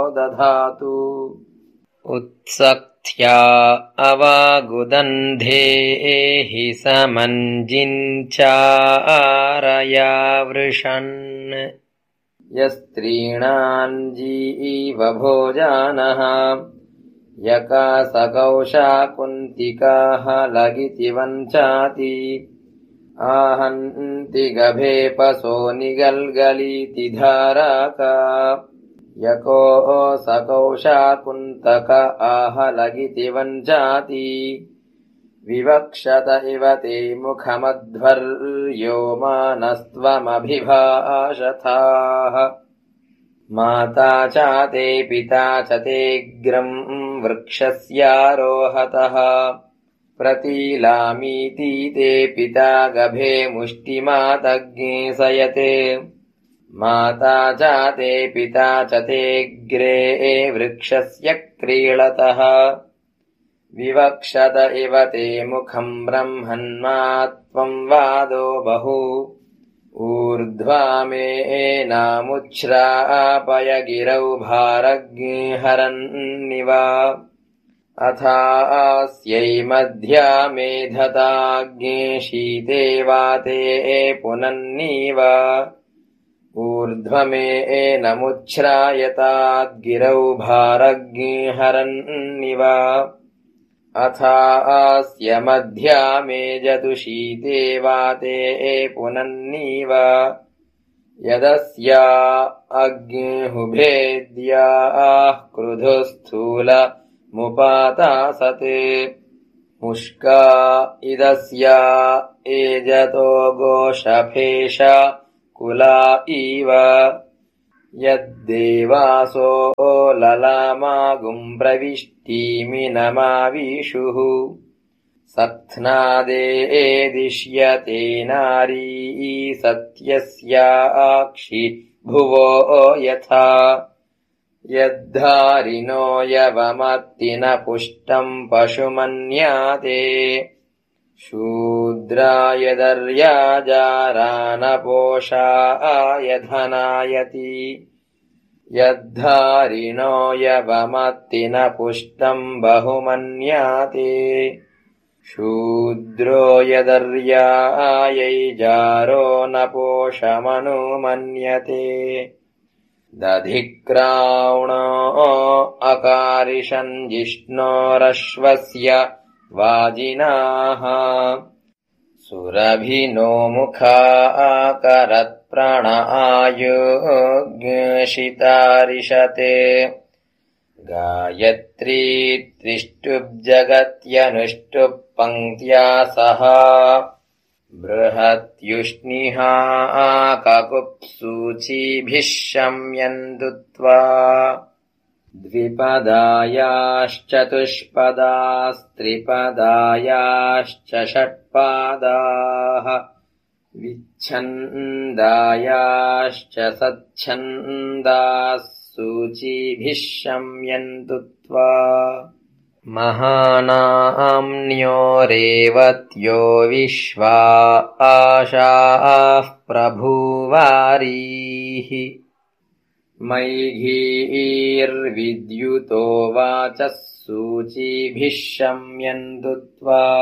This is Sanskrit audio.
दधातु उत्सख्या अवागुदन्धेहि समञ्जिञ्चारया वृषन् यस्त्रीणान् जीवभोजानः यकासकौशा कुन्तिकाः लगिति वञ्चाति आहन्ति गभेपसो निगल्गलीति धाराका यको सकौशा कुन्तक आह लगिति वञ्चाति विवक्षत इव ते मुखमध्वर्यो मानस्त्वमभिभाषथाः माता चाते पिता च तेऽग्रम् वृक्षस्यारोहतः प्रतीलामीति ते पिता गभे मुष्टिमातज्ञे सयते माता चाते पिता च तेऽग्रे वृक्षस्य क्रीळतः विवक्षत इव ते मुखम् ब्रह्मन्मा त्वम् वादो बहु ऊर्ध्वामेनामुच्छ्रापय गिरौ भारज्ञे हरन्निव अथास्यै मध्या मेधताज्ञे शीते वाते पुनन्नीव ऊर्ध्वमेनमुच्छ्रायताद्गिरौ भारज्ञे हरन्निव अथास्य मध्या मेजतु शीते वाते पुनन्नीव यदस्या अग्निहुभेद्याः क्रुधुस्थूलमुपातासते मुष्का इदस्या एजतो गोषफेश कुला इव यद्देवासो ललामागुम् प्रविष्टिमिनमाविषुः सत्नादेदिष्यते नारी सत्यस्याक्षि भुवो यथा यद्धारिणो यवमत्ति न पुष्टम् पशुमन्याते शूद्रायदर्याजारानपोषाय धनायति यद्धारिणो यवमत्ति न पुष्टम् बहुमन्याते शूद्रो यदर्यायैजारो न पोषमनुमन्यते दधिक्रावणो अकारिषन् जिष्णोरश्वस्य वाजिनाः सुरभिनो मुखाकरत्प्रण आयुग्शितारिषते गायत्री त्रिष्टुब्जगत्यनुष्टुप् पङ्क्त्या सह बृहत्युष्णिहा ककुप्सूचीभिः शम्यन्तुत्वा द्विपदायाश्चतुष्पदास्त्रिपदायाश्च षट्पादाः विच्छन्दायाश्च सच्छन्दाः सूचीभिः शम्यन्तुत्वा महानाम्न्यो रेवत्यो विश्वा आशाः प्रभुवारीः मैघीर्विद्युतो वाचः सूचीभिः शम्यन्तुत्वा